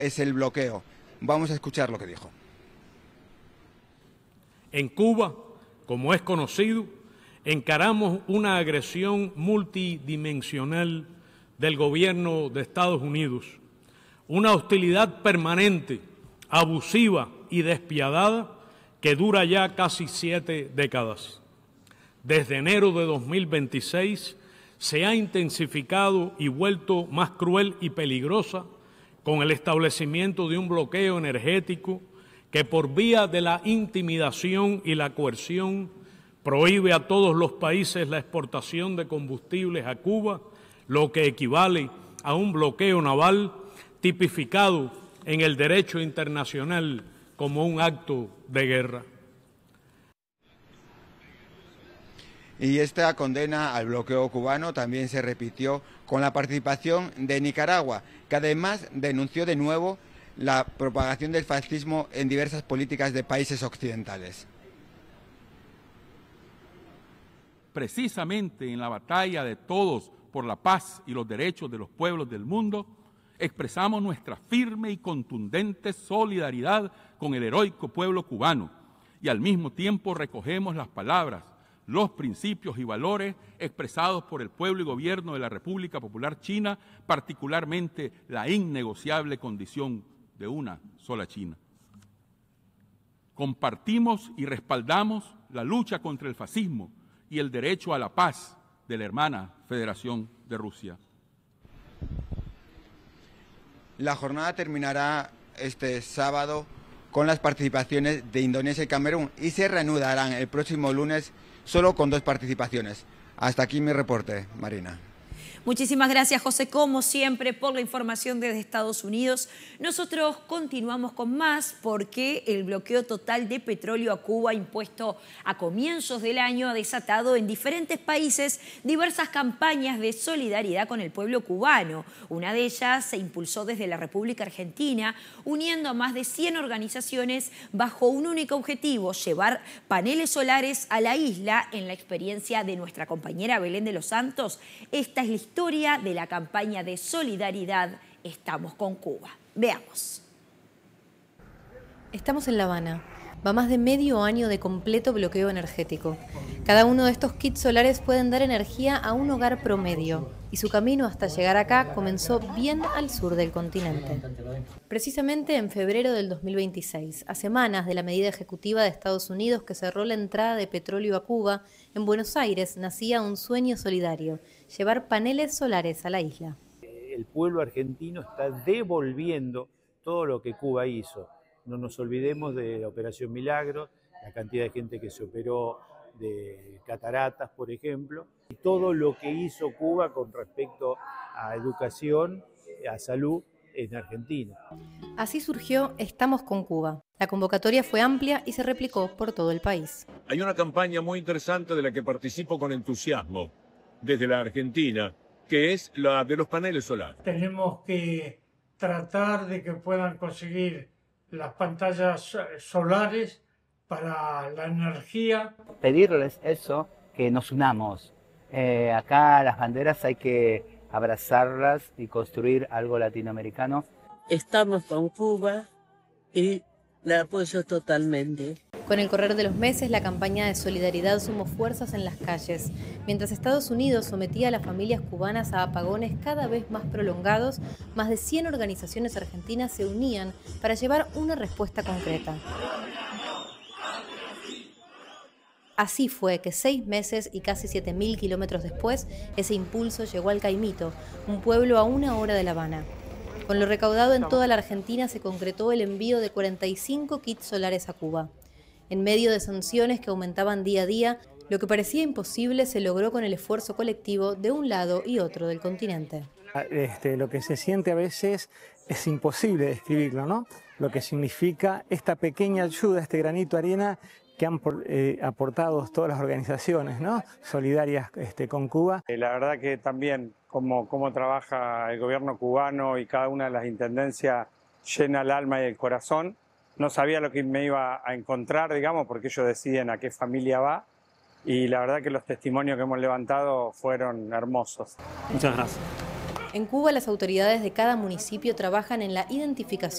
es el bloqueo. Vamos a escuchar lo que dijo. En Cuba, como es conocido, encaramos una agresión multidimensional del gobierno de Estados Unidos, una hostilidad permanente, abusiva y despiadada que dura ya casi 7 décadas. Desde enero de 2026 se ha intensificado y vuelto más cruel y peligrosa con el establecimiento de un bloqueo energético que por vía de la intimidación y la coerción prohíbe a todos los países la exportación de combustibles a Cuba, lo que equivale a un bloqueo naval tipificado en el derecho internacional como un acto de guerra. Y esta condena al bloqueo cubano también se repitió con la participación de Nicaragua, que además denunció de nuevo la propagación del fascismo en diversas políticas de países occidentales. Precisamente en la batalla de todos por la paz y los derechos de los pueblos del mundo, expresamos nuestra firme y contundente solidaridad con el heroico pueblo cubano y al mismo tiempo recogemos las palabras, los principios y valores expresados por el pueblo y gobierno de la República Popular China, particularmente la innegociable condición de una sola China. Compartimos y respaldamos la lucha contra el fascismo y el derecho a la paz de la hermana Federación de Rusia. La jornada terminará este sábado con las participaciones de Indonesia y Camerún y se reanudarán el próximo lunes solo con 2 participaciones. Hasta aquí mi reporte, Marina. Muchísimas gracias, José, como siempre, por la información desde Estados Unidos. Nosotros continuamos con más porque el bloqueo total de petróleo a Cuba impuesto a comienzos del año ha desatado en diferentes países diversas campañas de solidaridad con el pueblo cubano. Una de ellas se impulsó desde la República Argentina, uniendo a más de 100 organizaciones bajo un único objetivo: llevar paneles solares a la isla. En la experiencia de nuestra compañera Belén de los Santos, esta es la historia de la campaña de solidaridad Estamos con Cuba. Veamos. Estamos en La Habana. Va más de medio año de completo bloqueo energético. Cada uno de estos kits solares pueden dar energía a un hogar promedio, y su camino hasta llegar acá comenzó bien al sur del continente. Precisamente en febrero del 2026, a semanas de la medida ejecutiva de Estados Unidos que cerró la entrada de petróleo a Cuba, en Buenos Aires nacía un sueño solidario: llevar paneles solares a la isla. El pueblo argentino está devolviendo todo lo que Cuba hizo. No nos olvidemos de la Operación Milagro, la cantidad de gente que se operó de cataratas, por ejemplo, y todo lo que hizo Cuba con respecto a educación, a salud en Argentina. Así surgió Estamos con Cuba. La convocatoria fue amplia y se replicó por todo el país. Hay una campaña muy interesante de la que participo con entusiasmo desde la Argentina, que es la de los paneles solares. Tenemos que tratar de que puedan conseguir las pantallas solares para la energía. Pedirles eso, que nos unamos. Acá las banderas hay que abrazarlas y construir algo latinoamericano. Estamos con Cuba y la apoyo totalmente. Con el correr de los meses, la campaña de solidaridad sumó fuerzas en las calles. Mientras Estados Unidos sometía a las familias cubanas a apagones cada vez más prolongados, más de 100 organizaciones argentinas se unían para llevar una respuesta concreta. Así fue que 6 meses y casi 7.000 kilómetros después, ese impulso llegó al Caimito, un pueblo a 1 hora de La Habana. Con lo recaudado en toda la Argentina se concretó el envío de 45 kits solares a Cuba. En medio de sanciones que aumentaban día a día, lo que parecía imposible se logró con el esfuerzo colectivo de un lado y otro del continente. Lo que se siente a veces es imposible describirlo, ¿no? Lo que significa esta pequeña ayuda, este granito de arena que han aportado todas las organizaciones, ¿no?, solidarias con Cuba. La verdad que también cómo trabaja el gobierno cubano y cada una de las intendencias llena el alma y el corazón. No sabía lo que me iba a encontrar, digamos, porque ellos deciden a qué familia va, y la verdad que los testimonios que hemos levantado fueron hermosos. Muchas gracias. En Cuba, las autoridades de cada municipio trabajan en la identificación